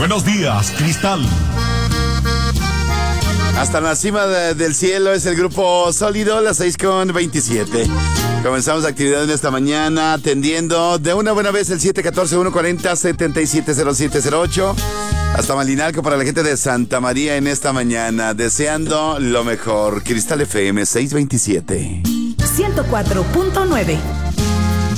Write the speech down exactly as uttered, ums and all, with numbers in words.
Buenos días, Cristal. Hasta la cima de, del cielo es el grupo sólido, las seis con veintisiete. Comenzamos actividad en esta mañana atendiendo de una buena vez el siete uno cuatro, uno cuatro cero, siete siete cero siete cero ocho. Hasta Malinalco para la gente de Santa María en esta mañana, deseando lo mejor. Cristal F M seiscientos veintisiete. ciento cuatro punto nueve.